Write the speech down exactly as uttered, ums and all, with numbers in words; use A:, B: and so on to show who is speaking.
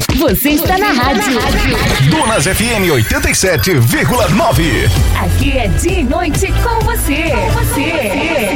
A: Você está na rádio.
B: Dunas F M oitenta e sete vírgula nove.
A: Aqui é dia e noite com você. Com você.